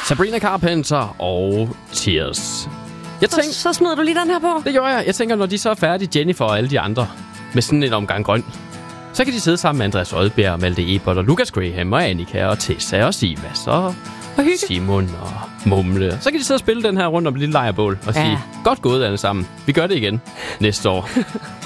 Sabrina Carpenter og Tears. Så smider du lige den her på. Det gjorde jeg. Jeg tænker, når de så er færdige, Jennifer og alle de andre, med sådan en omgang grøn, så kan de sidde sammen med Andreas Odbjerg, Malte Ebert og Lucas Graham og Annika og Tessa og Sivas og Simon og Mumle. Så kan de sidde og spille den her rundt om et lille lejrbål og sige, godt gået alle sammen. Vi gør det igen næste år.